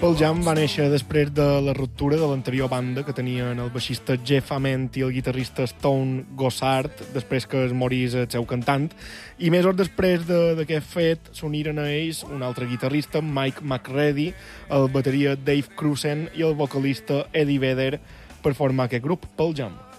Pearl Jam va néixer després de la ruptura de l'anterior banda que tenien el baixista Jeff Ament i el guitarrista Stone Gossard, després que es morís el seu cantant, i mesos després d'aquest fet s'uniren a ells un altre guitarrista, Mike McReady, el bateria Dave Cruzen i el vocalista Eddie Vedder per formar aquest grup, Pearl Jam.